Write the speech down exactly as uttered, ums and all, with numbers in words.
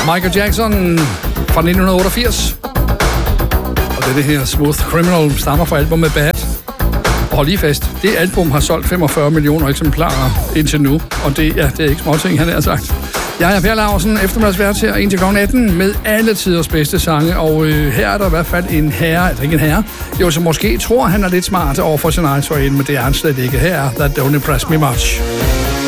Michael Jackson fra nitten otteogfirs. Og det, det her Smooth Criminal stammer fra albumet Bad. Og hold lige fast, det album har solgt femogfyrre millioner eksemplarer indtil nu. Og det, ja, det er ikke småting, han har sagt. Jeg er Per Laursen, eftermiddagsvært her, en til klokken atten, med alle tiders bedste sange. Og øh, her er der i hvert fald en herre, altså ikke en herre, jo, som måske tror, han er lidt smart over for sin egen men det er han slet ikke. Her er That Don't Impress Me Much.